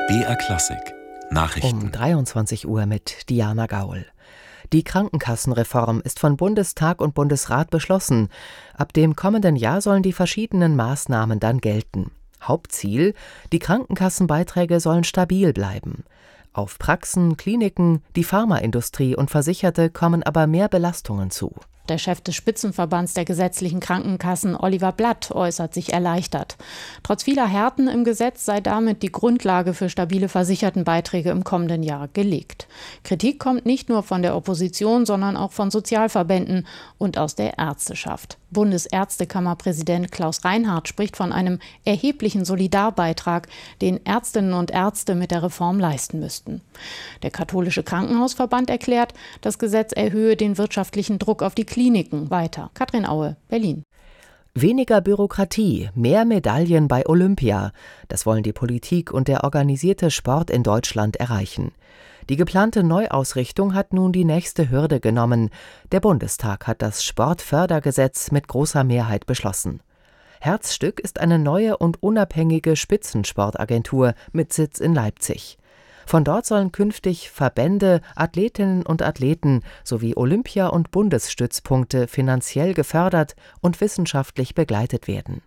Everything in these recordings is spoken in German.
BR Klassik Nachrichten. Um 23 Uhr mit Diana Gaul. Die Krankenkassenreform ist von Bundestag und Bundesrat beschlossen. Ab dem kommenden Jahr sollen die verschiedenen Maßnahmen dann gelten. Hauptziel: die Krankenkassenbeiträge sollen stabil bleiben. Auf Praxen, Kliniken, die Pharmaindustrie und Versicherte kommen aber mehr Belastungen zu. Der Chef des Spitzenverbands der gesetzlichen Krankenkassen, Oliver Blatt, äußert sich erleichtert. Trotz vieler Härten im Gesetz sei damit die Grundlage für stabile Versichertenbeiträge im kommenden Jahr gelegt. Kritik kommt nicht nur von der Opposition, sondern auch von Sozialverbänden und aus der Ärzteschaft. Bundesärztekammerpräsident Klaus Reinhardt spricht von einem erheblichen Solidarbeitrag, den Ärztinnen und Ärzte mit der Reform leisten müssten. Der Katholische Krankenhausverband erklärt, das Gesetz erhöhe den wirtschaftlichen Druck auf die Kliniken weiter. Katrin Aue, Berlin. Weniger Bürokratie, mehr Medaillen bei Olympia. Das wollen die Politik und der organisierte Sport in Deutschland erreichen. Die geplante Neuausrichtung hat nun die nächste Hürde genommen. Der Bundestag hat das Sportfördergesetz mit großer Mehrheit beschlossen. Herzstück ist eine neue und unabhängige Spitzensportagentur mit Sitz in Leipzig. Von dort sollen künftig Verbände, Athletinnen und Athleten sowie Olympia- und Bundesstützpunkte finanziell gefördert und wissenschaftlich begleitet werden.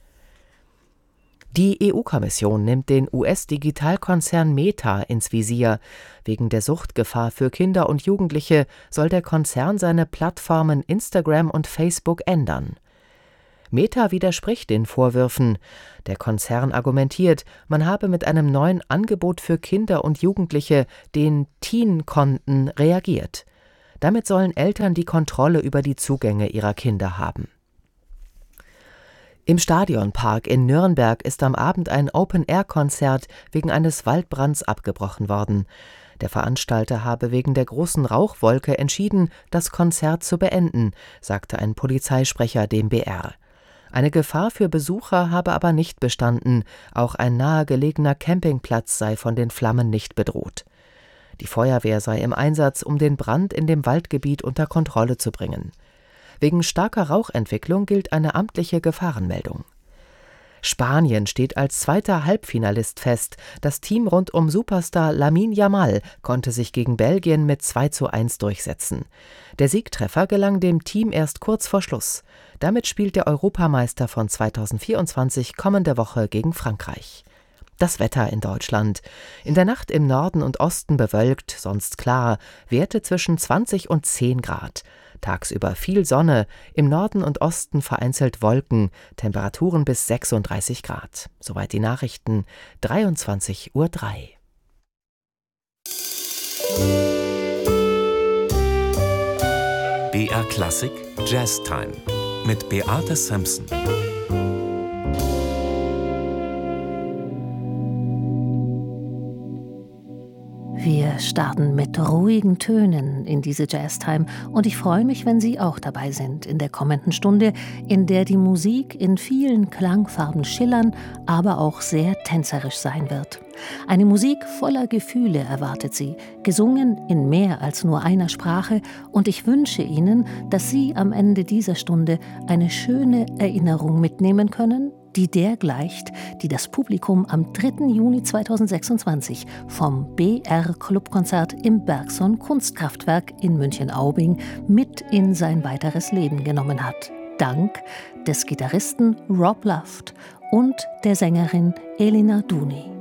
Die EU-Kommission nimmt den US-Digitalkonzern Meta ins Visier. Wegen der Suchtgefahr für Kinder und Jugendliche soll der Konzern seine Plattformen Instagram und Facebook ändern. Meta widerspricht den Vorwürfen. Der Konzern argumentiert, man habe mit einem neuen Angebot für Kinder und Jugendliche, den Teen-Konten, reagiert. Damit sollen Eltern die Kontrolle über die Zugänge ihrer Kinder haben. Im Stadionpark in Nürnberg ist am Abend ein Open-Air-Konzert wegen eines Waldbrands abgebrochen worden. Der Veranstalter habe wegen der großen Rauchwolke entschieden, das Konzert zu beenden, sagte ein Polizeisprecher dem BR. Eine Gefahr für Besucher habe aber nicht bestanden, auch ein nahegelegener Campingplatz sei von den Flammen nicht bedroht. Die Feuerwehr sei im Einsatz, um den Brand in dem Waldgebiet unter Kontrolle zu bringen. Wegen starker Rauchentwicklung gilt eine amtliche Gefahrenmeldung. Spanien steht als zweiter Halbfinalist fest. Das Team rund um Superstar Lamine Yamal konnte sich gegen Belgien mit 2:1 durchsetzen. Der Siegtreffer gelang dem Team erst kurz vor Schluss. Damit spielt der Europameister von 2024 kommende Woche gegen Frankreich. Das Wetter in Deutschland. In der Nacht im Norden und Osten bewölkt, sonst klar, Werte zwischen 20 und 10 Grad. Tagsüber viel Sonne, im Norden und Osten vereinzelt Wolken, Temperaturen bis 36 Grad. Soweit die Nachrichten, 23:03 Uhr. BR Klassik Jazz Time mit Beate Sampson. Wir starten mit ruhigen Tönen in diese Jazztime und ich freue mich, wenn Sie auch dabei sind in der kommenden Stunde, in der die Musik in vielen Klangfarben schillern, aber auch sehr tänzerisch sein wird. Eine Musik voller Gefühle erwartet Sie, gesungen in mehr als nur einer Sprache, und ich wünsche Ihnen, dass Sie am Ende dieser Stunde eine schöne Erinnerung mitnehmen können, die der gleicht, die das Publikum am 3. Juni 2026 vom BR Clubkonzert im Bergson Kunstkraftwerk in München-Aubing mit in sein weiteres Leben genommen hat. Dank des Gitarristen Rob Luft und der Sängerin Elina Duni.